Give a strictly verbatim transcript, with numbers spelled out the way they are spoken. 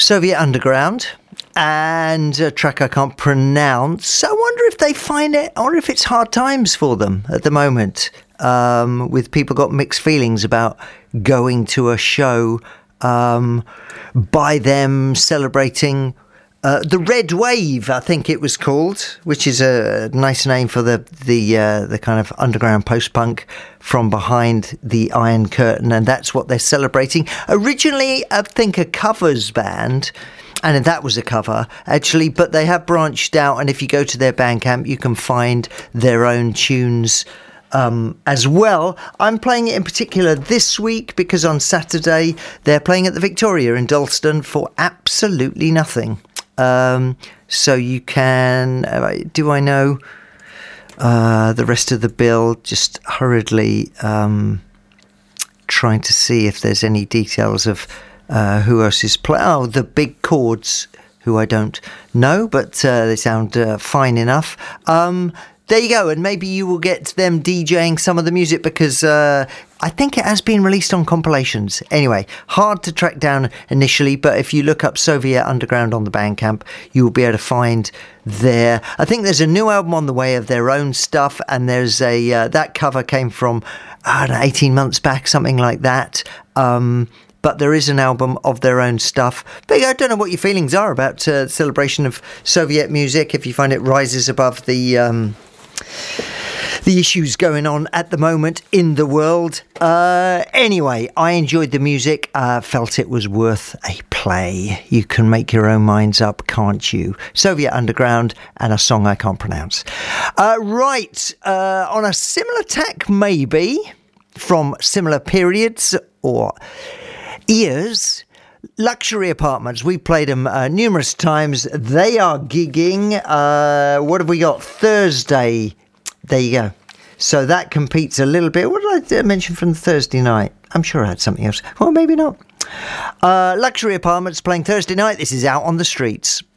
Soviet Underground, and a track I can't pronounce. I wonder if they find it, or if it's hard times for them at the moment, um, with people got mixed feelings about going to a show um, by them celebrating uh, the Red Wave, I think it was called, which is a nice name for the the uh, the kind of underground post-punk from behind the Iron Curtain, and that's what they're celebrating. Originally, I think a covers band, and that was a cover, actually, but they have branched out, and if you go to their Bandcamp, you can find their own tunes um, as well. I'm playing it in particular this week because on Saturday, they're playing at the Victoria in Dalston for absolutely nothing. Um, so you can, uh, do I know uh, the rest of the bill? Just hurriedly um, trying to see if there's any details of Uh, who else is playing? Oh, the Big Chords, who I don't know, but uh, they sound uh, fine enough. Um, there you go, and maybe you will get them DJing some of the music because uh, I think it has been released on compilations. Anyway, hard to track down initially, but if you look up Soviet Underground on the Bandcamp, you will be able to find their... I think there's a new album on the way of their own stuff, and there's a uh, that cover came from, I don't know, eighteen months back, something like that. Um... But there is an album of their own stuff. But I don't know what your feelings are about uh, celebration of Soviet music, if you find it rises above the um, the issues going on at the moment in the world. Uh, anyway, I enjoyed the music. Uh, felt it was worth a play. You can make your own minds up, can't you? Soviet Underground and a song I can't pronounce. Uh, right, uh, on a similar tack, maybe, from similar periods or... ears, Luxury Apartments. We played them uh, numerous times. They are gigging. Uh, what have we got? Thursday. There you go. So that competes a little bit. What did I mention from Thursday night? I'm sure I had something else. Well, maybe not. Uh, Luxury Apartments playing Thursday night. This is Out on the Streets.